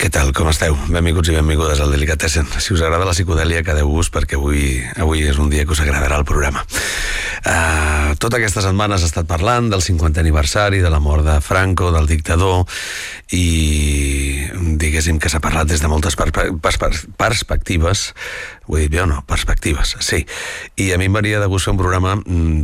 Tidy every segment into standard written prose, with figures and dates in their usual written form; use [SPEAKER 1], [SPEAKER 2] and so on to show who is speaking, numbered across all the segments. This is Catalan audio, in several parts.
[SPEAKER 1] Què tal, com esteu? Benvinguts i benvingudes al Delicatessen. Si us agrada la psicodèlia, quedeu-vos perquè avui és un dia que us agradarà el programa. Tota aquesta setmana s'ha estat parlant del 50è aniversari, de la mort de Franco, del dictador, i diguéssim que s'ha parlat des de moltes perspectives. Ho he dit bé o no? Perspectives, sí. I a mi em venia de gust fer un programa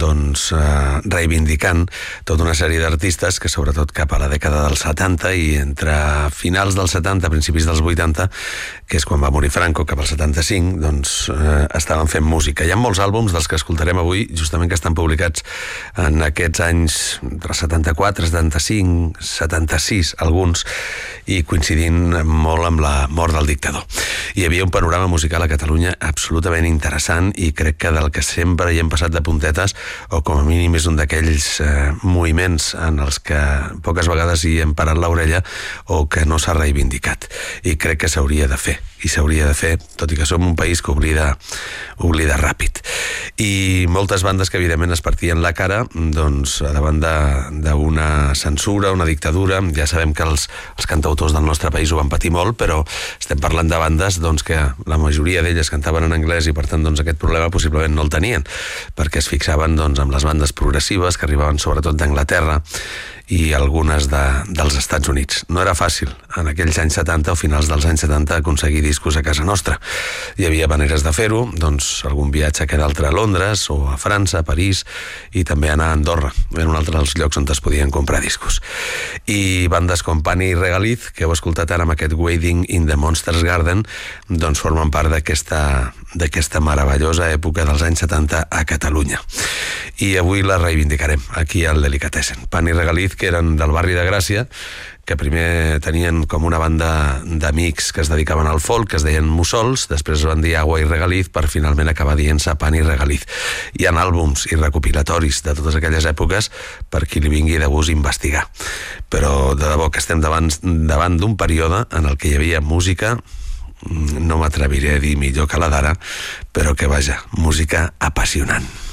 [SPEAKER 1] reivindicant tota una sèrie d'artistes que sobretot cap a la dècada dels 70 i entre finals dels 70, principis dels 80, que és quan va morir Franco, cap al 75, doncs estaven fent música. Hi ha molts àlbums dels que escoltarem avui, justament que estan publicats en aquests anys entre 74, 75, 76, alguns, i coincidint molt amb la mort del dictador. Hi havia un panorama musical a Catalunya absolutament interessant i crec que del que sempre hi hem passat de puntetes, o com a mínim és un d'aquells moviments en els que poques vegades hi hem parat l'orella o que no s'ha reivindicat. I crec que s'hauria de fer, tot i que som un país que oblida ràpid. I moltes bandes que evidentment es partien la cara doncs davant d'una censura, una dictadura. Ja sabem que els cantautors del nostre país ho van patir molt, però estem parlant de bandes doncs, que la majoria d'elles cantaven en anglès i per tant doncs, aquest problema possiblement no el tenien, perquè es fixaven doncs, amb les bandes progressives que arribaven sobretot d'Anglaterra i algunes dels Estats Units. No era fàcil en aquells anys 70 o finals dels anys 70 aconseguir discos a casa nostra. Hi havia maneres de fer-ho, doncs algun viatge que d'altre a Londres o a França, a París, i també anar a Andorra, era un altre dels llocs on es podien comprar discos. I bandes com Pani i Regaliz, que heu escoltat ara amb aquest Wading in the Monsters Garden, doncs formen part d'aquesta meravellosa època dels anys 70 a Catalunya. I avui la reivindicarem aquí al Delicatessen. Pani i Regaliz, que eren del barri de Gràcia, que primer tenien com una banda d'amics que es dedicaven al folk, que es deien Mussols, després es van dir Agua i Regaliz, per finalment acabar dient-se Pani i Regaliz. Hi ha àlbums i recopilatoris de totes aquelles èpoques per qui li vingui de gust investigar. Però de debò que estem davant d'un període en el que hi havia música, no m'atreviré a dir millor que la d'ara, però que vaja, música apassionant.